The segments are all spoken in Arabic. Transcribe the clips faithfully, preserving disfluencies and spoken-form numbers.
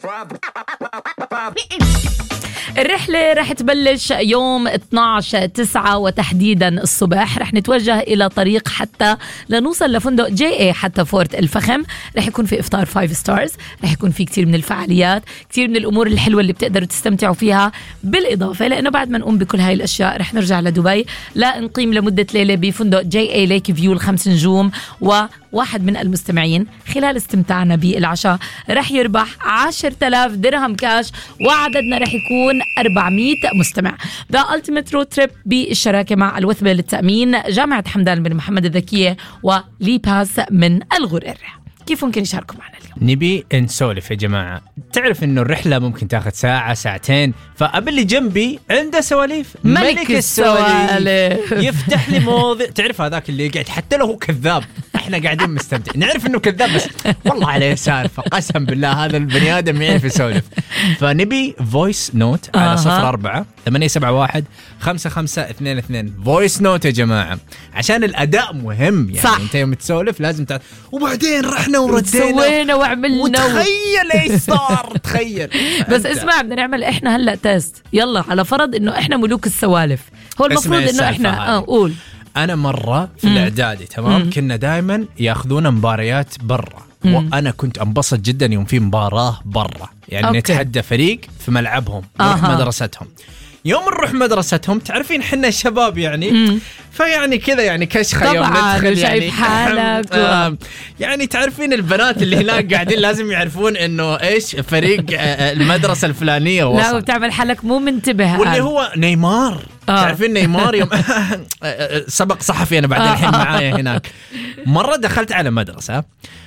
الرحلة رح تبلش يوم اثني عشر تسعة وتحديدا الصبح. رح نتوجه إلى طريق حتى لنوصل لفندق جي اي حتى فورت الفخم. رح يكون في إفطار فايف ستارز، رح يكون في كتير من الفعاليات، كتير من الأمور الحلوة اللي بتقدروا تستمتعوا فيها. بالإضافة لأنه بعد ما نقوم بكل هاي الأشياء رح نرجع لدبي لا نقيم لمدة ليلة بفندق جي اي ليك فيو الخمس نجوم. وواحد من المستمعين خلال استمتاعنا بالعشاء رح يربح عشرة آلاف درهم كاش، وعددنا رح يكون أربعمية مستمع. ذا ألتيميت رود تريب بالشراكة مع الوثبة للتأمين، جامعة حمدان بن محمد الذكية، ولي باس من الغرر. كيف ممكن يشاركوا معنا اليوم؟ نبي نسولف يا جماعة. تعرف إنه الرحلة ممكن تاخذ ساعة ساعتين، فقبل اللي جنبي عنده سواليف، ملك السوالف يفتح لي مواضيع. تعرف هذاك اللي يقعد حتى لو هو كذاب احنا قاعدين مستمتع، نعرف إنه كذاب بس والله عليه سالفة، قسم بالله هذا البني آدم يعرف يسولف. فنبي فويس نوت على آه. صفر أربعة ثمانية سبعة واحد خمسة خمسة اثنين اثنين. فويس نوت يا جماعة عشان الأداء مهم يعني. صح. أنت يوم تسولف لازم تعرف وبعدين رحنا وردينا وعملنا وتخيل ايش صار. تخيل بس اسمع، بدنا نعمل احنا هلا تيست. يلا على فرض انه احنا ملوك السوالف، هو المفروض انه احنا اه قول. انا مره في الاعدادي تمام مم. كنا دائما ياخذونا مباريات برا، وانا كنت انبسط جدا يوم في مباراه برا، يعني أوكي. نتحدى فريق في ملعبهم نروح آه. مدرستهم. يوم نروح مدرستهم تعرفين حنا الشباب يعني مم. فيعني كذا يعني كشخه يوم ندخل يعني حالك و... يعني تعرفين البنات اللي هناك قاعدين لازم يعرفون انه ايش فريق المدرسه الفلانيه وصل. لا وتعمل حالك مو منتبه. واللي هو نيمار آه. تعرفين نيمار يوم سبق صحفي انا بعد الحين معايا هناك. مره دخلت على مدرسه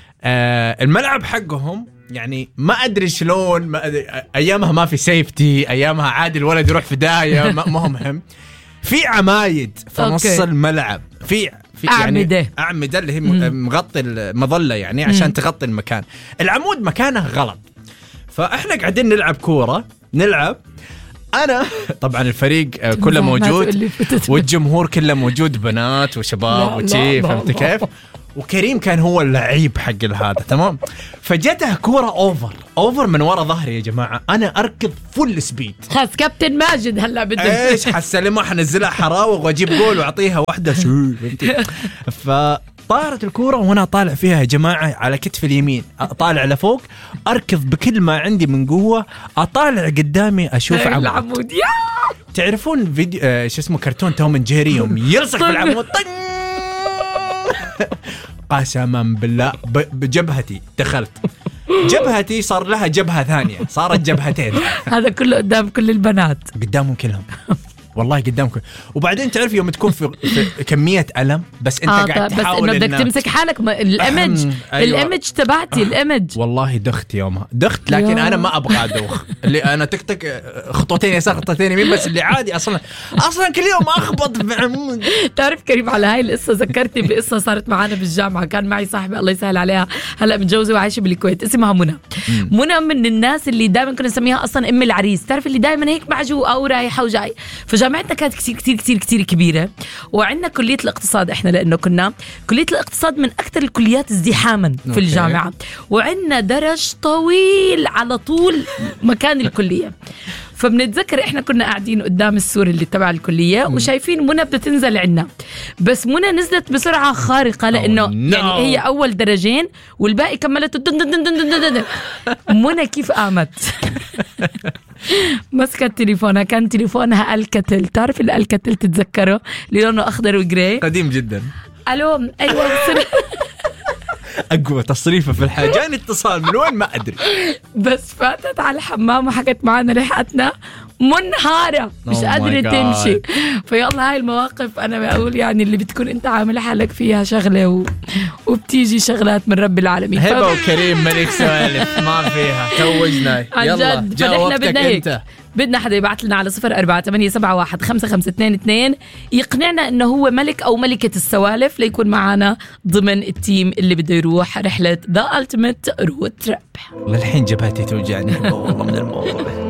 آه الملعب حقهم يعني ما أدري شلون، ما أدري أيامها ما في سيفتي، أيامها عادي الولد يروح في داية ما مهم. في عمايد في نص الملعب، في في أعمدة يعني أعمدة اللي هي مغطي المظلة يعني عشان مم. تغطي المكان. العمود مكانه غلط، فإحنا قاعدين نلعب كورة نلعب. أنا طبعا الفريق كله موجود والجمهور كله موجود، بنات وشباب وشي، فهمت كيف؟ وكريم كان هو اللعيب حق هذا تمام. فجتها كورة أوفر أوفر من وراء ظهري يا جماعة، أنا أركض فل سبيد. خلاص كابتن ماجد هلا بدي إيش حسلمها حنزلها حراوغ وأجيب جول وأعطيها واحدة شو فطارت الكورة وأنا طالع فيها يا جماعة على كتف اليمين، أطالع لفوق أركض بكل ما عندي من قوة، أطالع قدامي أشوف عمود. تعرفون فيديو آه شو اسمه كرتون توم اند جيري يوم يلصق في العمود قسما بالله بجبهتي دخلت جبهتي صار لها جبهة ثانية، صارت جبهتين. هذا كله قدام كل البنات، قدامهم كلهم والله قدامكم. وبعدين تعرف يوم تكون في, في كمية ألم بس أنت آه قاعد تحاول بس إنه بدك تمسك حالك الإيمج أيوة. الإيمج تبعتي الإيمج والله دخت يومها دخت، لكن أنا ما أبغى أدوخ. اللي أنا تكتك خطوتين يسار خطوتين يمين، بس اللي عادي أصلا أصلا كل يوم أخبط بعمود. تعرف كريم على هاي القصة ذكرتني بقصة صارت معانا بالجامعة. كان معي صاحبي الله يسهل عليها هلأ متجوزة وعايشة بالكويت، اسمها منى. منى من الناس اللي دائما كنا نسميها أصلا أم العريس. تعرف اللي دائما هيك معجوقة أو رايحة وجاي. جامعتنا كانت كتير كتير كتير كتير كبيرة، وعندنا كلية الاقتصاد إحنا لأنه كنا كلية الاقتصاد من أكثر الكليات ازدحاما في الجامعة، وعندنا درج طويل على طول مكان الكلية. فبنتذكر إحنا كنا قاعدين قدام السور اللي تبع الكلية وشايفين منى بدها تنزل عنا، بس منى نزلت بسرعة خارقة لأنه oh, no. يعني هي أول درجين والباقي كملت دن دن دن دن دن دن. منى كيف قامت مسكت تليفونها، كان تليفونها الكتل. تعرف اللي الكتل تتذكره اللي لونه أخضر وجراي قديم جدا. ألو أيوة أقوى تصريفة في الحياة. جاني اتصال من وين ما أدري، بس فاتت على الحمام وحكت معنا ريحتنا منهارة مش oh قادرة تمشي. فيلا هاي المواقف أنا بقول يعني اللي بتكون أنت عامل حالك فيها شغلة و... وبتيجي شغلات من رب العالمين. هبة ف... وكريم ملك سوالف ما فيها توجنا. يلا جاء وقتك أنت. بدنا حدا يبعث لنا على صفر أربعة ثمانية سبعة واحد خمسة خمسة اثنين اثنين يقنعنا إنه هو ملك أو ملكة السوالف ليكون معنا ضمن التيم اللي بده يروح رحلة The Ultimate Road Trip. للحين جبهتي توجعني والله من الموضوع.